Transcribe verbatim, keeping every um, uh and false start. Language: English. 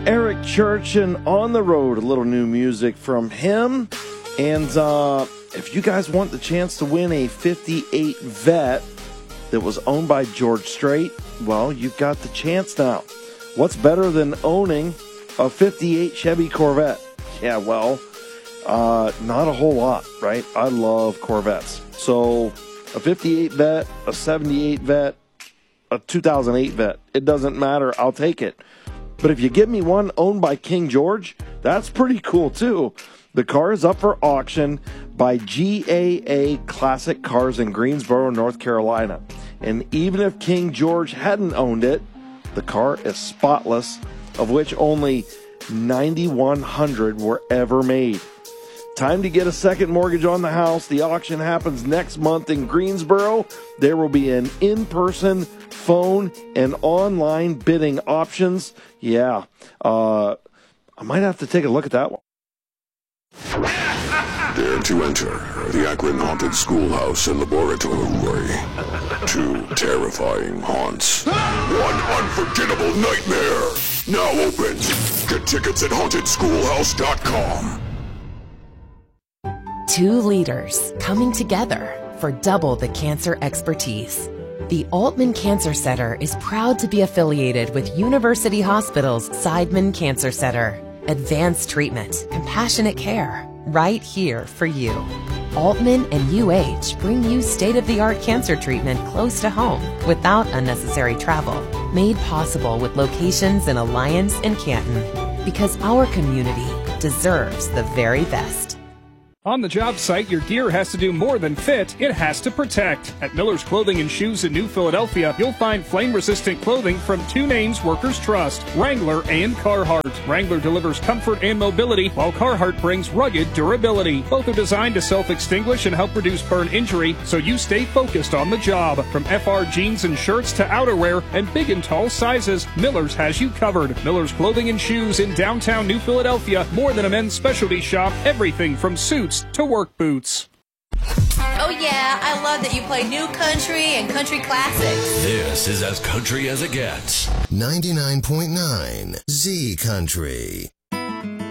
Eric Church, and On the Road, a little new music from him. And uh, if you guys want the chance to win a fifty-eight Vet that was owned by George Strait, well, you've got the chance now. What's better than owning a fifty-eight Chevy Corvette? Yeah, well, uh, not a whole lot, right? I love Corvettes. So a fifty-eight Vet, a seventy-eight Vet, a two thousand eight Vet, it doesn't matter. I'll take it. But if you give me one owned by King George, that's pretty cool too. The car is up for auction by G A A Classic Cars in Greensboro, North Carolina. And even if King George hadn't owned it, the car is spotless, of which only ninety-one hundred were ever made. Time to get a second mortgage on the house. The auction happens next month in Greensboro. There will be an in-person, phone, and online bidding options. Yeah, uh, I might have to take a look at that one. Dare to enter the Akron Haunted Schoolhouse and Laboratory. Two terrifying haunts. One unforgettable nightmare. Now open. Get tickets at haunted schoolhouse dot com. Two leaders coming together for double the cancer expertise. The Altman Cancer Center is proud to be affiliated with University Hospital's Seidman Cancer Center. Advanced treatment, compassionate care, right here for you. Altman and U H bring you state-of-the-art cancer treatment close to home without unnecessary travel. Made possible with locations in Alliance and Canton. Because our community deserves the very best. On the job site, your gear has to do more than fit, it has to protect. At Miller's Clothing and Shoes in New Philadelphia, you'll find flame-resistant clothing from two names workers trust, Wrangler and Carhartt. Wrangler delivers comfort and mobility, while Carhartt brings rugged durability. Both are designed to self-extinguish and help reduce burn injury, so you stay focused on the job. From F R jeans and shirts to outerwear and big and tall sizes, Miller's has you covered. Miller's Clothing and Shoes in downtown New Philadelphia, more than a men's specialty shop, everything from suits to work boots. Oh yeah, I love that you play new country and country classics. This is as country as it gets. ninety-nine point nine Z Country.